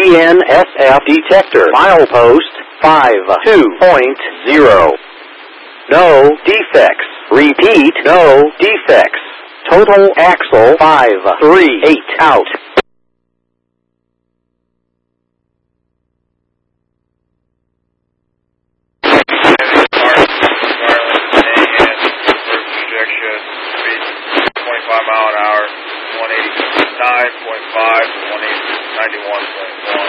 GNSF detector. Milepost 52.0. No defects. Repeat, no defects. Total axle 538 out. Speed 25 mile an hour, 189.5 to 191.1.